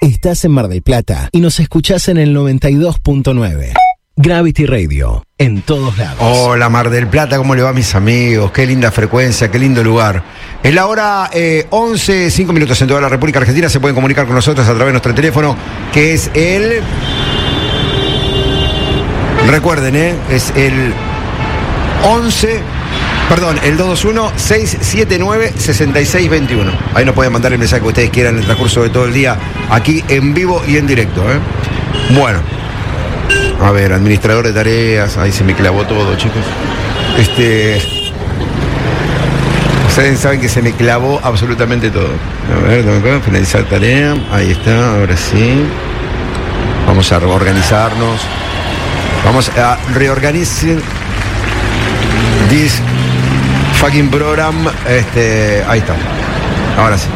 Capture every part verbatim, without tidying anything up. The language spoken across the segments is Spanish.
Estás en Mar del Plata y nos escuchás en el noventa y dos punto nueve. Gravity Radio, en todos lados. Hola Mar del Plata, ¿cómo le va, mis amigos? Qué linda frecuencia, qué lindo lugar. Es la hora eh, once, cinco minutos en toda la República Argentina. Se pueden comunicar con nosotros a través de nuestro teléfono, que es el... Recuerden, ¿eh? Es el once... Perdón, el dos dos uno, seis siete nueve, seis seis dos uno. Ahí nos pueden mandar el mensaje que ustedes quieran en el transcurso de todo el día, aquí en vivo y en directo, ¿eh? Bueno, a ver, administrador de tareas, ahí se me clavó todo, chicos. Este... Ustedes saben que se me clavó absolutamente todo. A ver, acá, finalizar tarea, ahí está, ahora sí. Vamos a reorganizarnos. Vamos a reorganizar this fucking program. Este, ahí está. Ahora sí.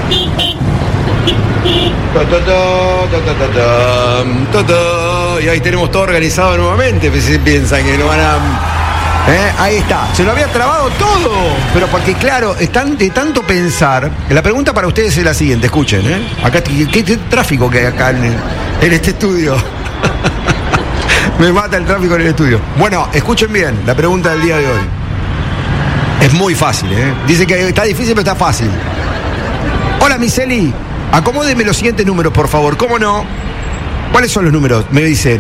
Y ahí tenemos todo organizado nuevamente. Si piensan que no van a... ¿Eh? Ahí está. Se lo había trabado todo. Pero porque, claro, están de tanto pensar. La pregunta para ustedes es la siguiente. Escuchen, ¿eh? Acá, ¿qué, qué, qué tráfico que hay acá en, en este estudio? Me mata el tráfico en el estudio. Bueno, escuchen bien la pregunta del día de hoy. Es muy fácil, ¿eh? Dice que está difícil, pero está fácil. Hola, Miseli. Acomódeme los siguientes números, por favor. ¿Cómo no? ¿Cuáles son los números? Me dice